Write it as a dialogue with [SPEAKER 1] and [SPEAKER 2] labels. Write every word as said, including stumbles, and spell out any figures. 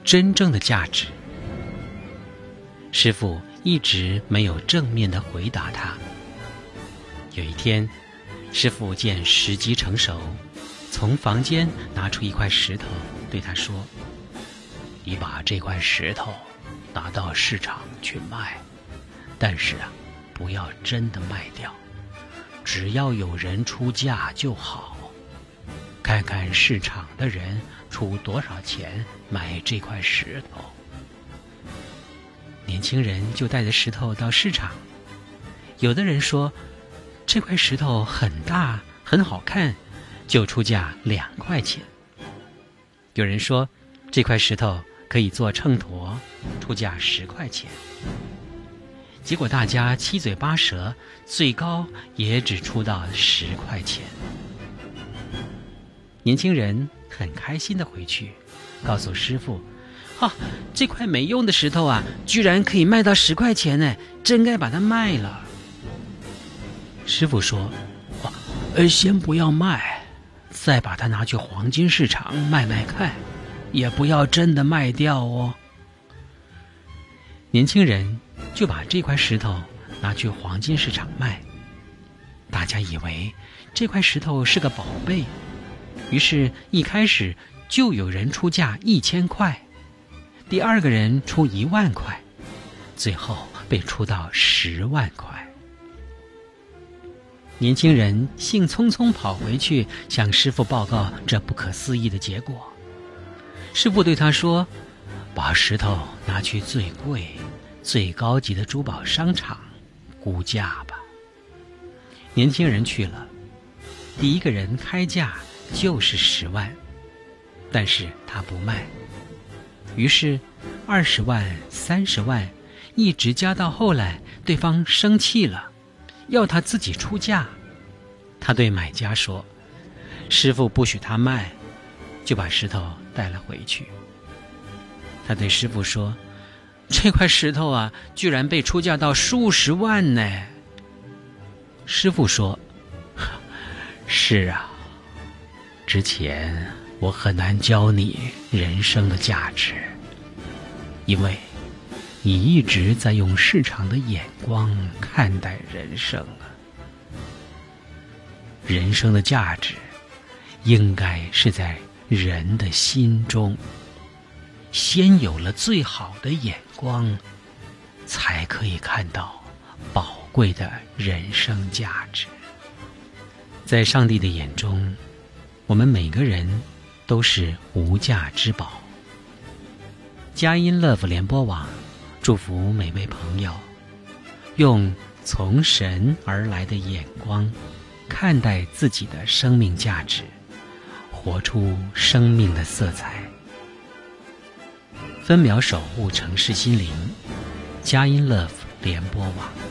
[SPEAKER 1] 真正的价值？师父一直没有正面地回答他。有一天，师父见时机成熟，从房间拿出一块石头，对他说：你把这块石头拿到市场去卖，但是啊，不要真的卖掉，只要有人出价就好，看看市场的人出多少钱买这块石头。年轻人就带着石头到市场，有的人说这块石头很大很好看，就出价两块钱。有人说这块石头可以做秤砣，出价十块钱。结果大家七嘴八舌，最高也只出到十块钱。年轻人很开心地回去，告诉师父：啊，这块没用的石头啊，居然可以卖到十块钱呢，真该把它卖了。师父说：哦，呃，先不要卖，再把它拿去黄金市场卖卖看，也不要真的卖掉哦。年轻人就把这块石头拿去黄金市场卖，大家以为这块石头是个宝贝，于是一开始就有人出价一千块，第二个人出一万块，最后被出到十万块。年轻人兴匆匆跑回去向师父报告这不可思议的结果。师父对他说：把石头拿去最贵最高级的珠宝商场估价吧。年轻人去了，第一个人开价就是十万，但是他不卖，于是二十万三十万一直加到后来，对方生气了，要他自己出价。他对买家说：师父不许他卖，就把石头带了回去。他对师父说：这块石头啊，居然被出价到数十万呢。师父说：是啊，之前我很难教你人生的价值，因为你一直在用市场的眼光看待人生啊。人生的价值应该是在人的心中，先有了最好的眼光，才可以看到宝贵的人生价值。在上帝的眼中，我们每个人都是无价之宝。佳音 Love 联播网祝福每位朋友，用从神而来的眼光看待自己的生命价值，活出生命的色彩。分秒守护城市心灵，佳音 Love 联播网。